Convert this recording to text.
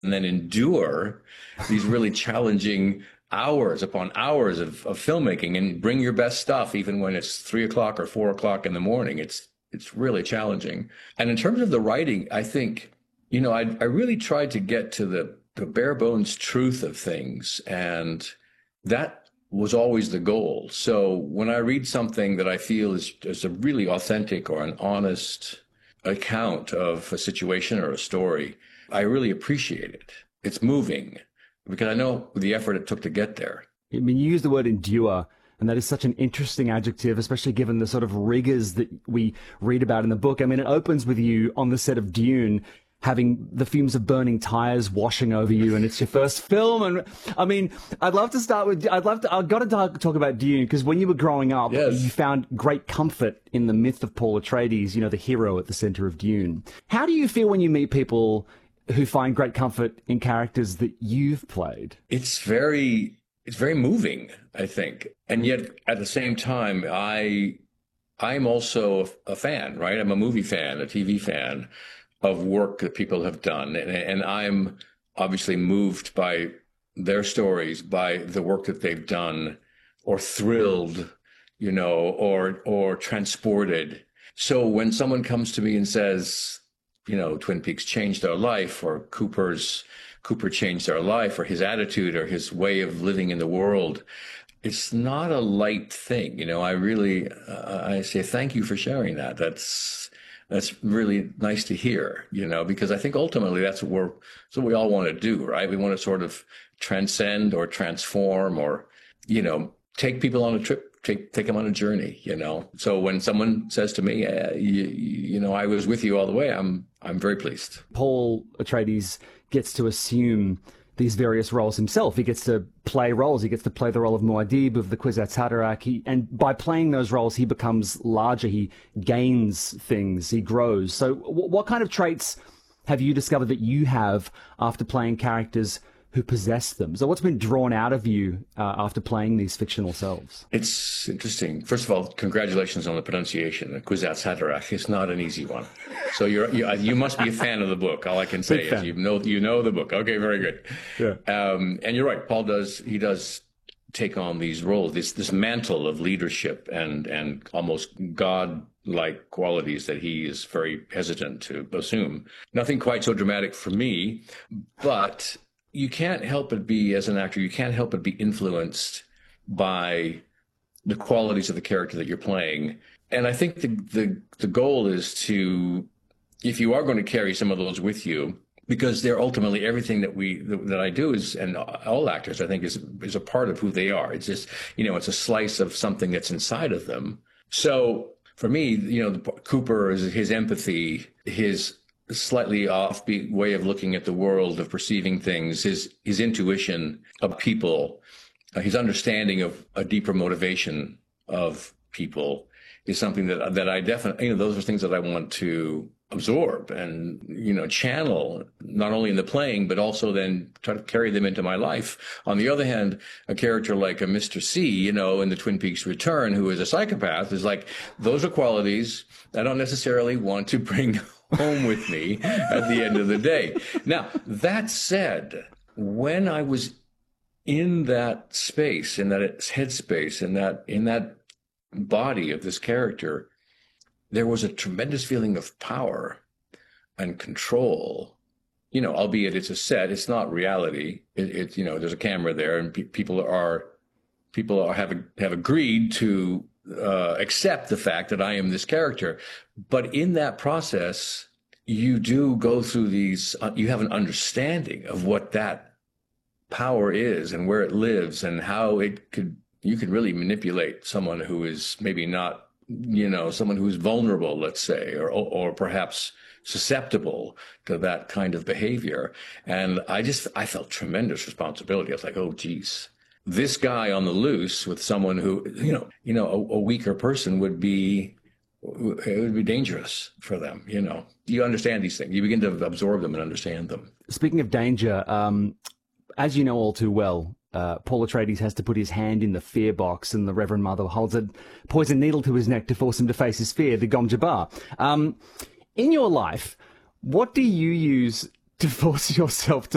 and then endure these really challenging hours upon hours of filmmaking and bring your best stuff, even when it's 3 o'clock or 4 o'clock in the morning. It's really challenging. And in terms of the writing, I think, I really tried to get to the bare bones truth of things. And that was always the goal. So when I read something that I feel is a really authentic or an honest account of a situation or a story, I really appreciate it. It's moving because I know the effort it took to get there. I mean, you use the word endure, and that is such an interesting adjective, especially given the sort of rigors that we read about in the book. I mean, it opens with you on the set of Dune, having the fumes of burning tires washing over you, and it's your first film. And I mean, I've got to talk about Dune, because when you were growing up, yes, you found great comfort in the myth of Paul Atreides, the hero at the center of Dune. How do you feel when you meet people who find great comfort in characters that you've played? It's very moving, I think. And yet at the same time, I'm also a fan, right? I'm a movie fan, a TV fan of work that people have done. And I'm obviously moved by their stories, by the work that they've done, or thrilled, or transported. So when someone comes to me and says, Twin Peaks changed our life, or Cooper changed our life, or his attitude or his way of living in the world, it's not a light thing. I say, thank you for sharing that. That's really nice to hear, because I think ultimately that's what we all want to do, right? We want to sort of transcend or transform or, take people on a trip, take them on a journey, So when someone says to me, I was with you all the way, I'm very pleased. Paul Atreides gets to assume these various roles himself. He gets to play roles. He gets to play the role of Muad'Dib, of the Kwisatz Haderach. And by playing those roles, he becomes larger. He gains things. He grows. So what kind of traits have you discovered that you have after playing characters who possess them? So what's been drawn out of you after playing these fictional selves? It's interesting. First of all, congratulations on the pronunciation. The Kwisatz Haderach is not an easy one. So you must be a fan of the book. All I can say is you know the book. Okay, very good. Yeah. And you're right. Paul does take on these roles, this mantle of leadership and almost God-like qualities that he is very hesitant to assume. Nothing quite so dramatic for me, but you can't help but be, as an actor, you can't help but be influenced by the qualities of the character that you're playing. And I think the goal is to, if you are going to carry some of those with you, because they're ultimately everything that I do is, and all actors, I think, is a part of who they are. It's just, it's a slice of something that's inside of them. So for me, Cooper is his empathy, his slightly offbeat way of looking at the world, of perceiving things, his intuition of people, his understanding of a deeper motivation of people is something that I definitely, those are things that I want to absorb and, channel, not only in the playing, but also then try to carry them into my life. On the other hand, a character like a Mr. C, in the Twin Peaks Return, who is a psychopath, is like, those are qualities I don't necessarily want to bring home with me at the end of the day. Now, that said, when I was in that space, in that headspace, in that body of this character, there was a tremendous feeling of power and control. Albeit it's a set, it's not reality. It's there's a camera there, and people have agreed to accept the fact that I am this character. But in that process, you do go through these, you have an understanding of what that power is and where it lives and how you could really manipulate someone who is maybe not, someone who's vulnerable, let's say, or perhaps susceptible to that kind of behavior. And I felt tremendous responsibility. I was like, oh, geez. This guy on the loose with someone who, a weaker person would be dangerous for them. You understand these things. You begin to absorb them and understand them. Speaking of danger, as you know all too well, Paul Atreides has to put his hand in the fear box, and the Reverend Mother holds a poison needle to his neck to force him to face his fear, the Gom Jabbar. In your life, what do you use to force yourself to